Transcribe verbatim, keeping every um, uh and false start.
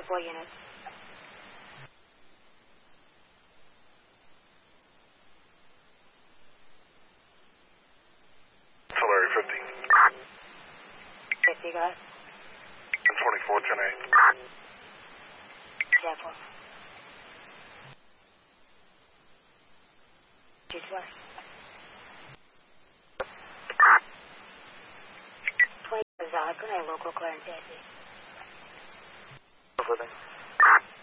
four units. Tulare fifty. fifty, go ahead. twenty-four, ten eight. ten four. two two. twenty is out. Good night, local clearance, A C. Over there.